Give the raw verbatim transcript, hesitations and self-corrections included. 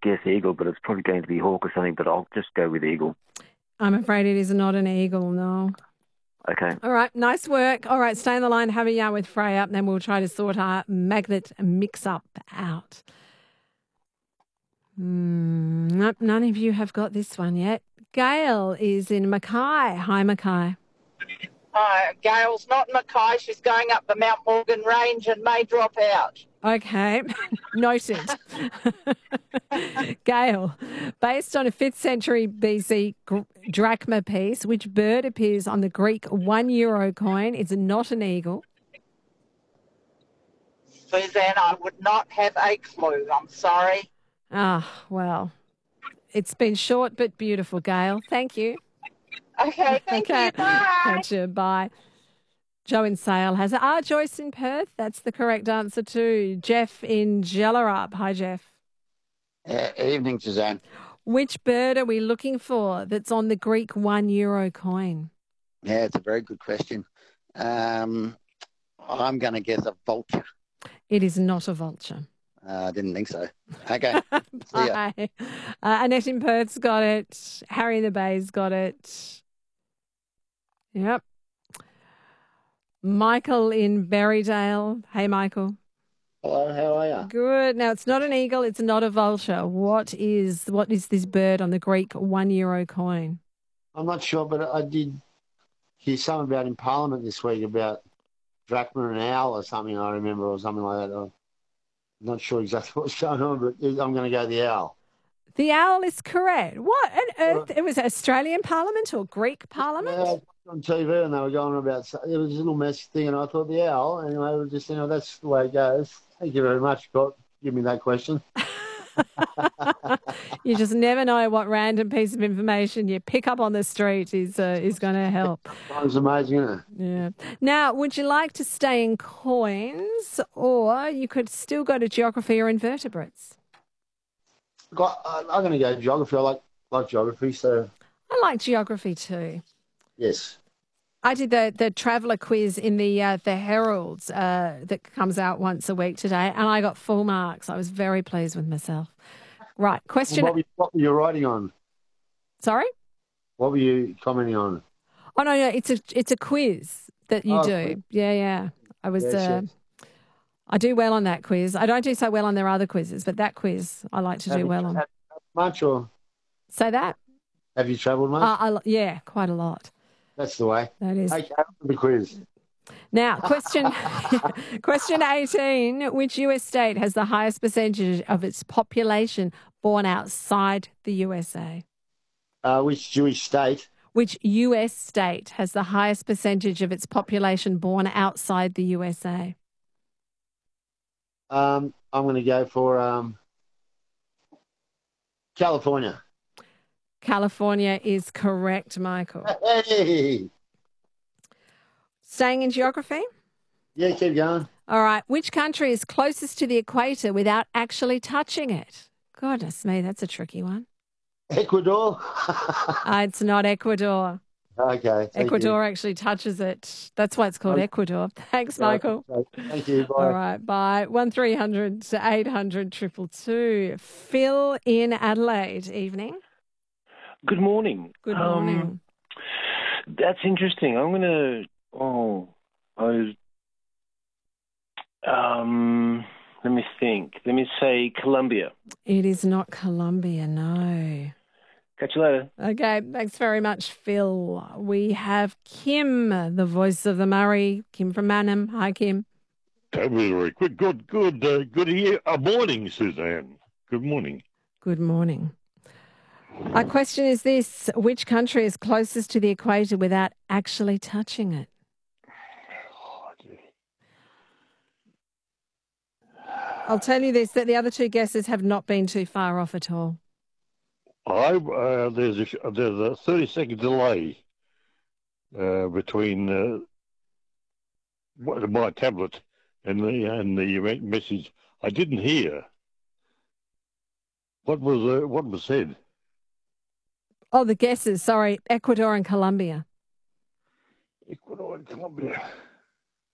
guess eagle, but it's probably going to be hawk or something, but I'll just go with eagle. I'm afraid it is not an eagle, no. Okay. All right, nice work. All right, stay on the line, have a yarn with Freya, and then we'll try to sort our magnet mix-up out. Mm, nope, none of you have got this one yet. Gail is in Mackay. Hi, Mackay. Uh, Gail's not in Mackay. She's going up the Mount Morgan Range and may drop out. Okay, noted. Gail, based on a fifth century B C drachma piece, which bird appears on the Greek one euro coin? It's not an eagle. Suzanne, I would not have a clue. I'm sorry. Ah, well, it's been short but beautiful, Gail. Thank you. Okay, thank okay. you. Bye. Catch you. Bye. Joe in Sale has it. Ah, Joyce in Perth. That's the correct answer too. Jeff in Jellarup. Hi, Jeff. Uh, evening, Suzanne. Which bird are we looking for that's on the Greek one euro coin? Yeah, it's a very good question. Um, I'm going to guess a vulture. It is not a vulture. Uh, I didn't think so. Okay. See ya. Bye. Uh, Annette in Perth's got it. Harry in the Bay's got it. Yep. Michael in Berrydale. Hey, Michael. Hello, how are you? Good. Now, it's not an eagle. It's not a vulture. What is what is this bird on the Greek one euro coin? I'm not sure, but I did hear something about in Parliament this week about drachma and owl or something, I remember, or something like that. I'm not sure exactly what's going on, but I'm going to go the owl. The owl is correct. What on earth? It was Australian Parliament or Greek Parliament? Yeah, on T V and they were going on about, it was a little messy thing, and I thought the owl, anyway, it was just, you know, that's the way it goes. Thank you very much, Scott. Give me that question. You just never know what random piece of information you pick up on the street is uh, is going to help. It's amazing, isn't it? Yeah. Now, would you like to stay in coins, or you could still go to geography or invertebrates? Got, I, I'm going to go geography. I like like geography, so I like geography too. yes. I did the, the traveller quiz in the uh, the Heralds uh, that comes out once a week today, and I got full marks. I was very pleased with myself. Right, question. What were, you, what were you writing on? Sorry? What were you commenting on? Oh, no, no, it's a it's a quiz that you Oh, do. quiz. Yeah, yeah. I was. Yes, uh, yes. I do well on that quiz. I don't do so well on their other quizzes, but that quiz I like to Have do you well on. travelled much, or Say that? have you travelled much? Uh, I, yeah, quite a lot. That's the way. That is. Okay, the quiz. Now, question question eighteen. Which U S state has the highest percentage of its population born outside the U S A? Uh, which Jewish state? Which U S state has the highest percentage of its population born outside the U S A? Um, I'm going to go for um, California. California is correct, Michael. Hey! Staying in geography? Yeah, keep going. All right. Which country is closest to the equator without actually touching it? Goodness me, that's a tricky one. Ecuador? Uh, it's not Ecuador. Okay. thank Ecuador actually touches it. That's why it's called Oh. Ecuador. Thanks, you. Michael. Okay, Thank you. Bye. All right, bye. one three hundred to eight hundred two two two. Phil in Adelaide. Evening. Good morning. Good Um, morning. that's interesting. I'm going to, oh, I was, um, let me think. Let me say Colombia. It is not Colombia, no. Catch you later. Okay, thanks very much, Phil. We have Kim, the voice of the Murray. Kim from Manham. Hi, Kim. That was very quick. Good, good, uh, good here. Uh, morning, Suzanne. Good morning. Good morning. Our question is this. Which country is closest to the equator without actually touching it? I'll tell you this, that the other two guesses have not been too far off at all. I uh, there's a there's a thirty second delay uh, between uh, what- my tablet and the and the message. I didn't hear what was uh, what was said. Oh, the guesses, sorry. Ecuador and Colombia. Ecuador and Colombia.